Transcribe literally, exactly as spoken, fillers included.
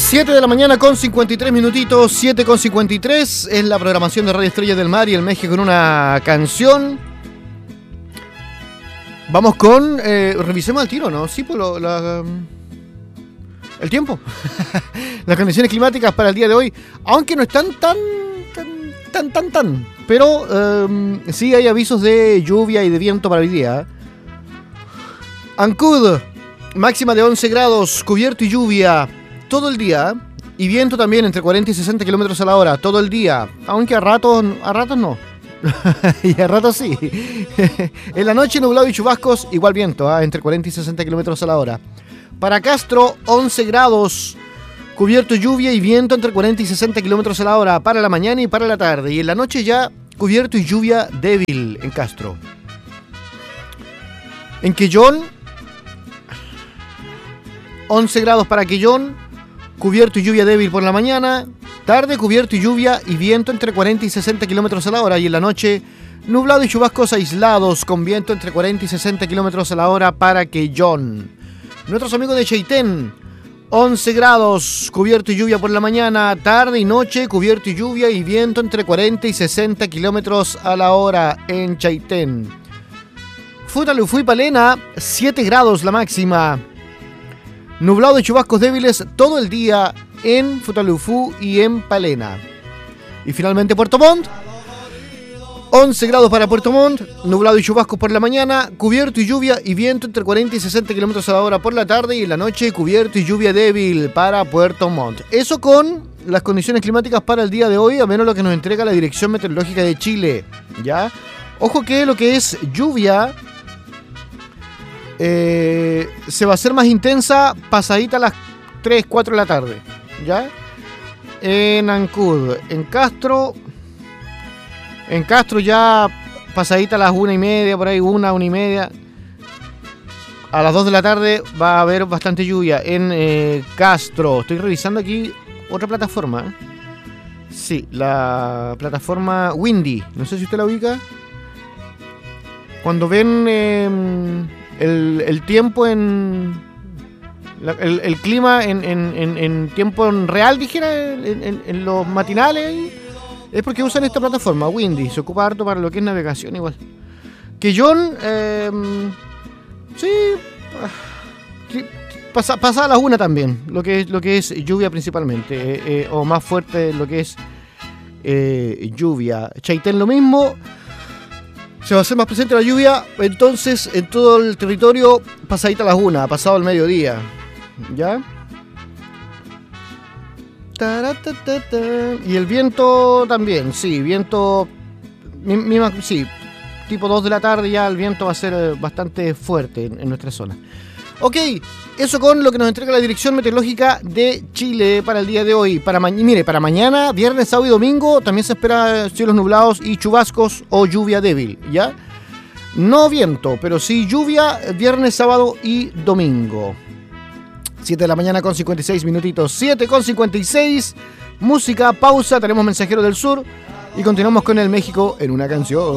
siete de la mañana con cincuenta y tres minutitos, siete con cincuenta y tres, es la programación de Radio Estrella del Mar y el México con una canción. Vamos con, eh, revisemos al tiro, ¿no? Sí, pues lo, la, el tiempo. Las condiciones climáticas para el día de hoy, aunque no están tan, tan, tan, tan, tan. Pero eh, sí hay avisos de lluvia y de viento para hoy día. Ancud, máxima de once grados, cubierto y lluvia todo el día. Y viento también entre cuarenta y sesenta kilómetros a la hora, todo el día. Aunque a ratos, a ratos no. Y a ratos sí. En la noche nublado y chubascos, igual viento, ¿eh? Entre cuarenta y sesenta kilómetros a la hora. Para Castro, once grados, cubierto, lluvia y viento entre cuarenta y sesenta kilómetros a la hora para la mañana y para la tarde. Y en la noche ya cubierto y lluvia débil en Castro. En Quellón, once grados para Quellón, cubierto y lluvia débil por la mañana. Tarde, cubierto y lluvia y viento entre cuarenta y sesenta kilómetros a la hora. Y en la noche, nublado y chubascos aislados con viento entre cuarenta y sesenta kilómetros a la hora para Quellón. Nuestros amigos de Chaitén, once grados, cubierto y lluvia por la mañana. Tarde y noche, cubierto y lluvia y viento entre cuarenta y sesenta kilómetros a la hora en Chaitén. Futalufú y Palena, siete grados la máxima. Nublado y chubascos débiles todo el día en Futalufú y en Palena. Y finalmente Puerto Montt, once grados para Puerto Montt, nublado y chubascos por la mañana, cubierto y lluvia y viento entre cuarenta y sesenta kilómetros a la hora por la tarde, y en la noche cubierto y lluvia débil para Puerto Montt. Eso con las condiciones climáticas para el día de hoy, a menos lo que nos entrega la Dirección Meteorológica de Chile. ¿Ya? Ojo que lo que es lluvia eh, se va a hacer más intensa pasadita a las tres, cuatro de la tarde. ¿Ya? En Ancud, en Castro, en Castro ya pasadita a las una y media, por ahí una, una y media. A las dos de la tarde va a haber bastante lluvia en eh, Castro. Estoy revisando aquí otra plataforma. ¿eh? Sí, la plataforma Windy. No sé si usted la ubica. Cuando ven eh, el, el tiempo en... La, el, el clima en, en, en, en tiempo en real, dijera, en, en, en los matinales, es porque usan esta plataforma, Windy. Se ocupa harto para lo que es navegación igual. Quellón, eh, sí, pasa, pasa a las una también, lo que es, lo que es lluvia principalmente, eh, eh, o más fuerte lo que es eh, lluvia. Chaitén lo mismo. Se va a hacer más presente la lluvia, entonces en todo el territorio pasadita a las una, pasado el mediodía. ¿Ya? Y el viento también, sí, viento, misma, sí, tipo dos de la tarde ya el viento va a ser bastante fuerte en, en nuestra zona. Ok, eso con lo que nos entrega la Dirección Meteorológica de Chile para el día de hoy. Para ma- mire, para mañana, viernes, sábado y domingo también se espera cielos nublados y chubascos o lluvia débil, ¿ya? No viento, pero sí lluvia viernes, sábado y domingo. siete de la mañana con cincuenta y seis minutitos, siete con cincuenta y seis. Música, pausa, tenemos Mensajero del Sur y continuamos con el México en una canción.